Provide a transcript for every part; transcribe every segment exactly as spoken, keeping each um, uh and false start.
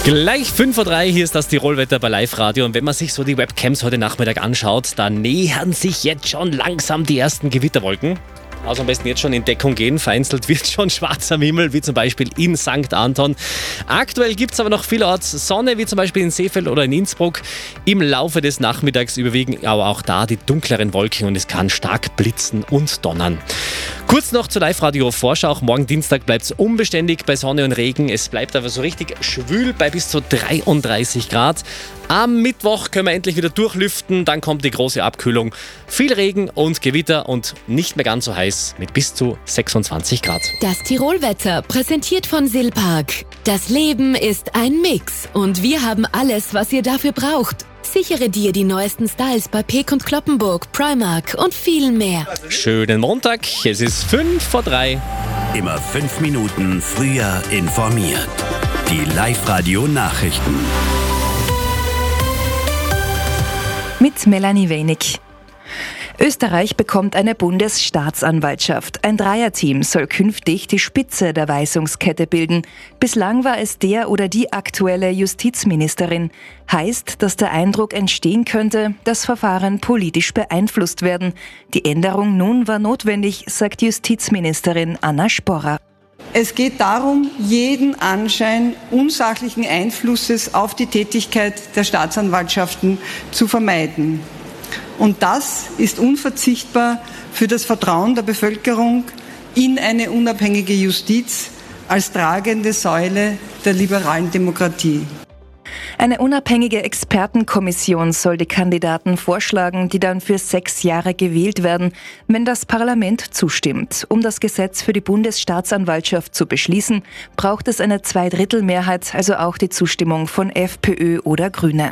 Gleich fünf Uhr drei, hier ist das Tirolwetter bei Live Radio. Und wenn man sich so die Webcams heute Nachmittag anschaut, da nähern sich jetzt schon langsam die ersten Gewitterwolken. Also am besten jetzt schon in Deckung gehen. Vereinzelt wird schon schwarzer Himmel, wie zum Beispiel in Sankt Anton. Aktuell gibt es aber noch vielerorts Sonne, wie zum Beispiel in Seefeld oder in Innsbruck. Im Laufe des Nachmittags überwiegen aber auch da die dunkleren Wolken und es kann stark blitzen und donnern. Kurz noch zur Live-Radio-Vorschau. Auch morgen Dienstag bleibt es unbeständig bei Sonne und Regen. Es bleibt aber so richtig schwül bei bis zu dreiunddreißig Grad. Am Mittwoch können wir endlich wieder durchlüften. Dann kommt die große Abkühlung. Viel Regen und Gewitter und nicht mehr ganz so heiß mit bis zu sechsundzwanzig Grad. Das Tirolwetter präsentiert von Silpark. Das Leben ist ein Mix und wir haben alles, was ihr dafür braucht. Sichere dir die neuesten Styles bei Peek und Cloppenburg, Primark und viel mehr. Schönen Montag, es ist fünf vor drei. Immer fünf Minuten früher informiert. Die Live-Radio-Nachrichten. Mit Melanie Wenig. Österreich bekommt eine Bundesstaatsanwaltschaft. Ein Dreierteam soll künftig die Spitze der Weisungskette bilden. Bislang war es der oder die aktuelle Justizministerin. Heißt, dass der Eindruck entstehen könnte, dass Verfahren politisch beeinflusst werden. Die Änderung nun war notwendig, sagt Justizministerin Anna Sporrer. Es geht darum, jeden Anschein unsachlichen Einflusses auf die Tätigkeit der Staatsanwaltschaften zu vermeiden. Und das ist unverzichtbar für das Vertrauen der Bevölkerung in eine unabhängige Justiz als tragende Säule der liberalen Demokratie. Eine unabhängige Expertenkommission soll die Kandidaten vorschlagen, die dann für sechs Jahre gewählt werden, wenn das Parlament zustimmt. Um das Gesetz für die Bundesstaatsanwaltschaft zu beschließen, braucht es eine Zweidrittelmehrheit, also auch die Zustimmung von FPÖ oder Grüne.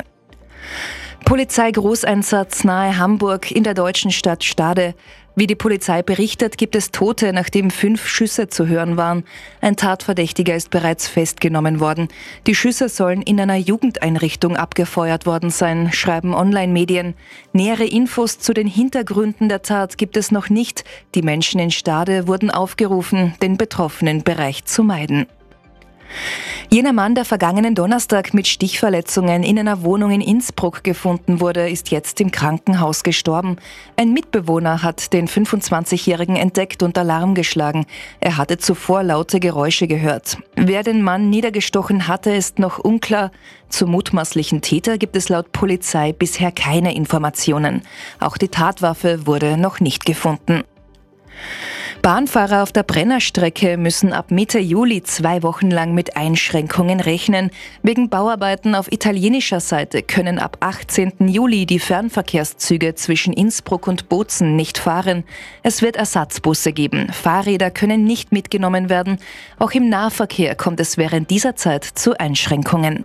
Polizeigroßeinsatz nahe Hamburg in der deutschen Stadt Stade. Wie die Polizei berichtet, gibt es Tote, nachdem fünf Schüsse zu hören waren. Ein Tatverdächtiger ist bereits festgenommen worden. Die Schüsse sollen in einer Jugendeinrichtung abgefeuert worden sein, schreiben Online-Medien. Nähere Infos zu den Hintergründen der Tat gibt es noch nicht. Die Menschen in Stade wurden aufgerufen, den betroffenen Bereich zu meiden. Jener Mann, der vergangenen Donnerstag mit Stichverletzungen in einer Wohnung in Innsbruck gefunden wurde, ist jetzt im Krankenhaus gestorben. Ein Mitbewohner hat den fünfundzwanzigjährigen entdeckt und Alarm geschlagen. Er hatte zuvor laute Geräusche gehört. Wer den Mann niedergestochen hatte, ist noch unklar. Zum mutmaßlichen Täter gibt es laut Polizei bisher keine Informationen. Auch die Tatwaffe wurde noch nicht gefunden. Bahnfahrer auf der Brennerstrecke müssen ab Mitte Juli zwei Wochen lang mit Einschränkungen rechnen. Wegen Bauarbeiten auf italienischer Seite können ab achtzehnten Juli die Fernverkehrszüge zwischen Innsbruck und Bozen nicht fahren. Es wird Ersatzbusse geben. Fahrräder können nicht mitgenommen werden. Auch im Nahverkehr kommt es während dieser Zeit zu Einschränkungen.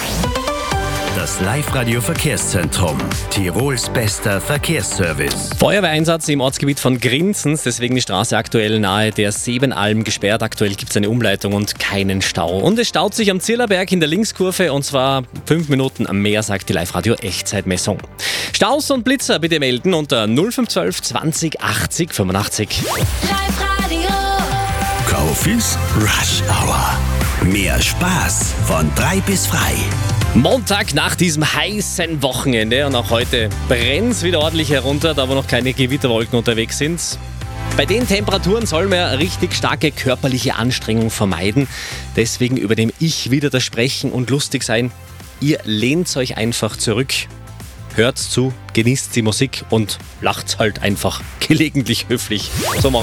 Das Live-Radio-Verkehrszentrum. Tirols bester Verkehrsservice. Feuerwehreinsatz im Ortsgebiet von Grinzens, deswegen die Straße aktuell nahe der Sebenalm gesperrt. Aktuell gibt es eine Umleitung und keinen Stau. Und es staut sich am Zillerberg in der Linkskurve und zwar fünf Minuten am Meer, sagt die Live-Radio-Echtzeitmessung. Staus und Blitzer bitte melden unter null fünf eins zwei zwanzig achtzig fünfundachtzig. Live-Radio. Kaufis Rush Hour. Mehr Spaß von drei bis frei. Montag nach diesem heißen Wochenende und auch heute brennt es wieder ordentlich herunter, da wo noch keine Gewitterwolken unterwegs sind. Bei den Temperaturen soll man richtig starke körperliche Anstrengung vermeiden. Deswegen übernehme ich wieder das Sprechen und lustig sein. Ihr lehnt euch einfach zurück, hört zu, genießt die Musik und lacht halt einfach gelegentlich höflich. So machen